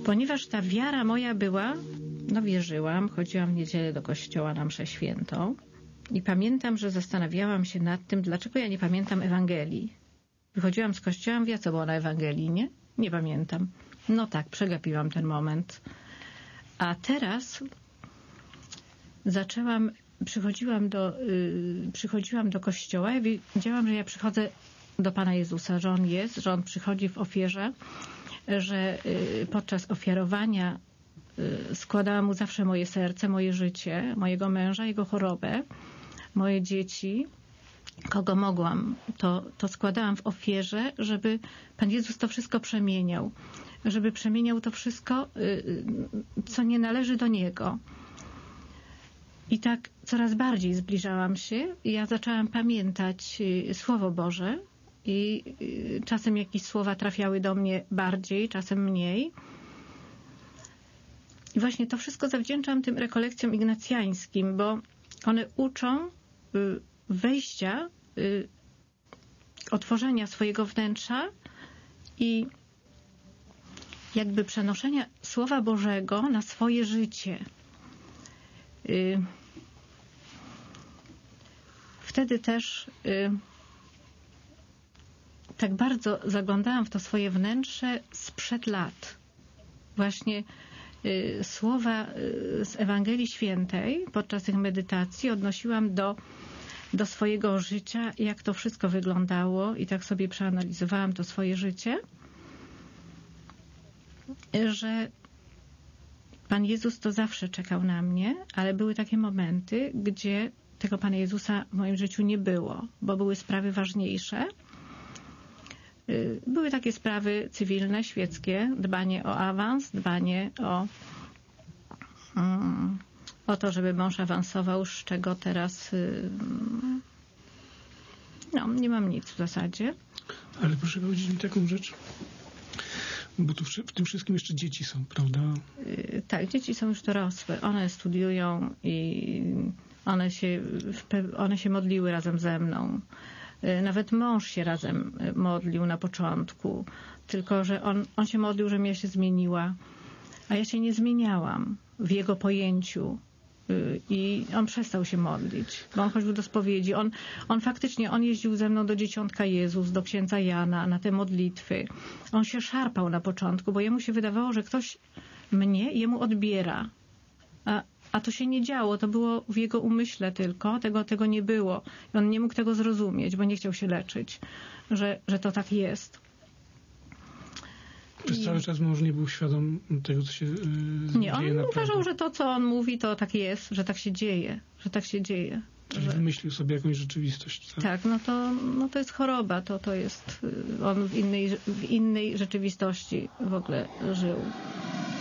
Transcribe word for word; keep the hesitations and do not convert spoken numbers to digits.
ponieważ ta wiara moja była, no wierzyłam, chodziłam w niedzielę do kościoła na mszę świętą i pamiętam, że zastanawiałam się nad tym, dlaczego ja nie pamiętam Ewangelii. Wychodziłam z kościoła, wie co było na Ewangelii, nie? Nie pamiętam. No tak, przegapiłam ten moment. A teraz zaczęłam, przychodziłam do, yy, przychodziłam do kościoła i wiedziałam, że ja przychodzę do Pana Jezusa, że On jest, że On przychodzi w ofierze, że yy, podczas ofiarowania yy, składałam Mu zawsze moje serce, moje życie, mojego męża, Jego chorobę, moje dzieci, kogo mogłam, to, to składałam w ofierze, żeby Pan Jezus to wszystko przemieniał, żeby przemieniał to wszystko, co nie należy do Niego. I tak coraz bardziej zbliżałam się i ja zaczęłam pamiętać Słowo Boże i czasem jakieś słowa trafiały do mnie bardziej, czasem mniej. I właśnie to wszystko zawdzięczam tym rekolekcjom ignacjańskim, bo one uczą wejścia, y, otworzenia swojego wnętrza i jakby przenoszenia Słowa Bożego na swoje życie. Y, wtedy też y, tak bardzo zaglądałam w to swoje wnętrze sprzed lat. Właśnie y, słowa y, z Ewangelii Świętej podczas tych medytacji odnosiłam do do swojego życia, jak to wszystko wyglądało i tak sobie przeanalizowałam to swoje życie, że Pan Jezus to zawsze czekał na mnie, ale były takie momenty, gdzie tego Pana Jezusa w moim życiu nie było, bo były sprawy ważniejsze. Były takie sprawy cywilne, świeckie, dbanie o awans, dbanie o um, o to, żeby mąż awansował, z czego teraz no, nie mam nic w zasadzie. Ale proszę powiedzieć mi taką rzecz, bo tu w, w tym wszystkim jeszcze dzieci są, prawda? Yy, tak, dzieci są już dorosłe. One studiują i one się, one się modliły razem ze mną. Yy, nawet mąż się razem modlił na początku, tylko że on, on się modlił, żebym ja się zmieniła, a ja się nie zmieniałam w jego pojęciu. I on przestał się modlić, bo on chodził do spowiedzi. On, on faktycznie, on jeździł ze mną do Dzieciątka Jezus, do księdza Jana, na te modlitwy. On się szarpał na początku, bo jemu się wydawało, że ktoś mnie jemu odbiera. A, a to się nie działo, to było w jego umyśle tylko, tego, tego nie było. I on nie mógł tego zrozumieć, bo nie chciał się leczyć, że, że to tak jest. Przez cały czas mąż nie był świadom tego, co się yy, nie, on dzieje naprawdę. uważał, że to, co on mówi, to tak jest, że tak się dzieje, że tak się dzieje. Czyli że... wymyślił sobie jakąś rzeczywistość. Tak, tak no, to, no to jest choroba, to, to jest, on w innej, w innej rzeczywistości w ogóle żył.